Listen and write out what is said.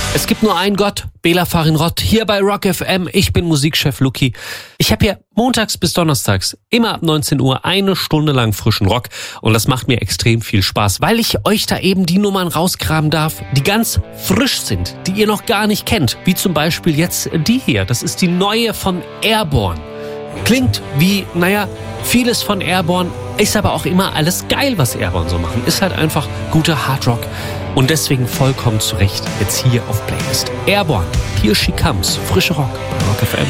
Es gibt nur einen Gott, Bela Farinrod, hier bei Rock FM. Ich bin Musikchef Luki. Ich habe hier montags bis donnerstags immer ab 19 Uhr eine Stunde lang frischen Rock. Und das macht mir extrem viel Spaß, weil ich euch da eben die Nummern rausgraben darf, die ganz frisch sind, die ihr noch gar nicht kennt. Wie zum Beispiel jetzt die hier. Das ist die neue von Airborne. Klingt wie, vieles von Airborne, ist aber auch immer alles geil, was Airborne so machen. Ist halt einfach guter Hardrock. Und deswegen vollkommen zu Recht jetzt hier auf Playlist. Airborne, Here She Comes, frische Rock bei Rock FM.